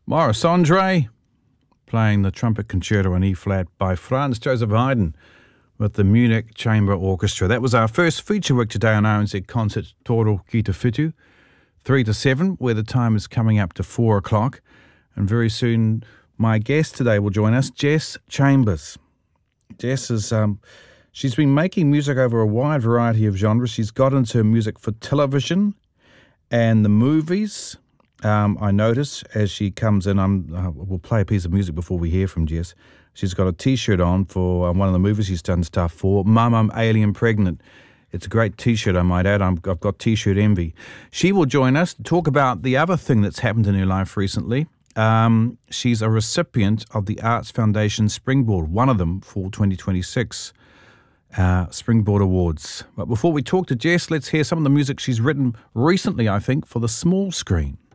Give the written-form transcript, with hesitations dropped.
Maurice Andre playing the trumpet concerto in E-flat by Franz Joseph Haydn with the Munich Chamber Orchestra. That was our first feature work today on RNZ Concert Toro Ki Te Whitu, 3 to 7, where the time is coming up to 4 o'clock. And very soon my guest today will join us, Jess Chambers. Jess is... she's been making music over a wide variety of genres. She's got into music for television and the movies. I notice as she comes in, we'll play a piece of music before we hear from Jess. She's got a T-shirt on for one of the movies she's done stuff for, Mum, I'm Alien Pregnant. It's a great T-shirt, I might add. I've got T-shirt envy. She will join us to talk about the other thing that's happened in her life recently. She's a recipient of the Arts Foundation Springboard, one of them for 2026 Springboard Awards. But before we talk to Jess, let's hear some of the music she's written recently, I think, for the small screen.